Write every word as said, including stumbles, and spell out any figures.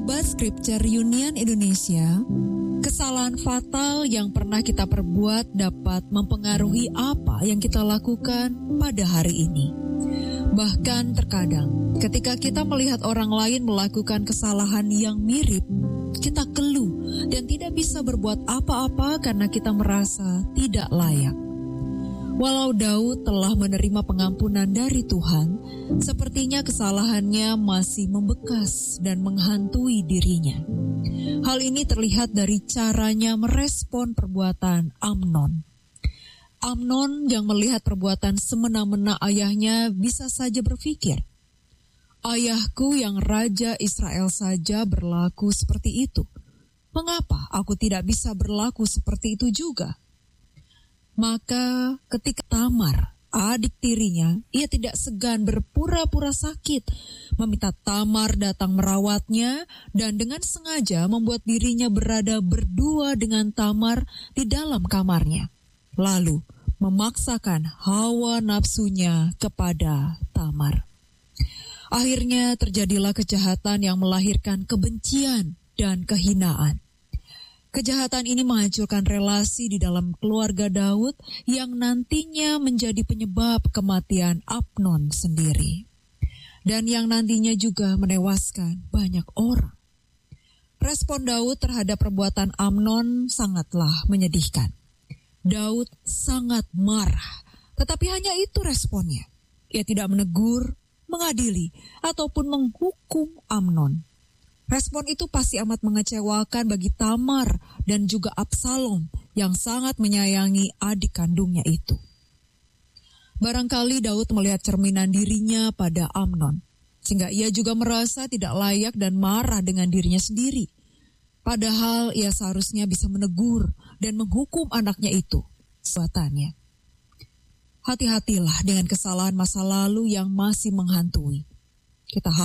Sobat Scripture Union Indonesia, kesalahan fatal yang pernah kita perbuat dapat mempengaruhi apa yang kita lakukan pada hari ini. Bahkan terkadang ketika kita melihat orang lain melakukan kesalahan yang mirip, kita keluh dan tidak bisa berbuat apa-apa karena kita merasa tidak layak. Walau Daud telah menerima pengampunan dari Tuhan, sepertinya kesalahannya masih membekas dan menghantui dirinya. Hal ini terlihat dari caranya merespon perbuatan Amnon. Amnon yang melihat perbuatan semena-mena ayahnya bisa saja berpikir, "Ayahku yang Raja Israel saja berlaku seperti itu. Mengapa aku tidak bisa berlaku seperti itu juga?" Maka ketika Tamar, adik tirinya, ia tidak segan berpura-pura sakit, meminta Tamar datang merawatnya dan dengan sengaja membuat dirinya berada berdua dengan Tamar di dalam kamarnya. Lalu memaksakan hawa nafsunya kepada Tamar. Akhirnya terjadilah kejahatan yang melahirkan kebencian dan kehinaan. Kejahatan ini menghancurkan relasi di dalam keluarga Daud yang nantinya menjadi penyebab kematian Amnon sendiri. Dan yang nantinya juga menewaskan banyak orang. Respon Daud terhadap perbuatan Amnon sangatlah menyedihkan. Daud sangat marah, tetapi hanya itu responnya. Ia tidak menegur, mengadili, ataupun menghukum Amnon. Respon itu pasti amat mengecewakan bagi Tamar dan juga Absalom yang sangat menyayangi adik kandungnya itu. Barangkali Daud melihat cerminan dirinya pada Amnon, sehingga ia juga merasa tidak layak dan marah dengan dirinya sendiri. Padahal ia seharusnya bisa menegur dan menghukum anaknya itu, perbuatannya. Hati-hatilah dengan kesalahan masa lalu yang masih menghantui. Kita